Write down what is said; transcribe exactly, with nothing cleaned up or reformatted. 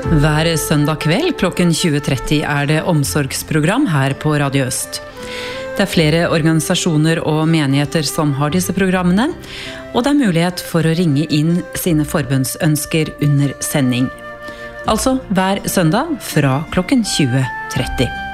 Hver søndag kveld klokken tjue tretti er det omsorgsprogram her på Radio Øst. Det er flere organisasjoner og menigheter som har disse programmene, og det er mulighet for å ringe inn sine forbønnsønsker under sending. Altså hver søndag fra klokken tjue tretti.